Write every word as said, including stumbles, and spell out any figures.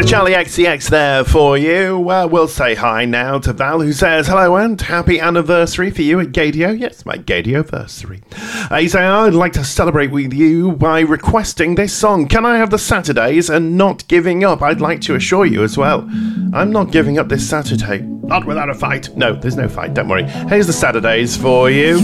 Charlie X C X there for you. Uh, we'll say hi now to Val, who says hello and happy anniversary for you at Gadio. Yes, my Gadio-versary. Uh, he's saying, I'd like to celebrate with you by requesting this song. Can I have the Saturdays and Not Giving Up? I'd like to assure you as well, I'm not giving up this Saturday. Not without a fight. No, there's no fight, don't worry. Here's the Saturdays for you.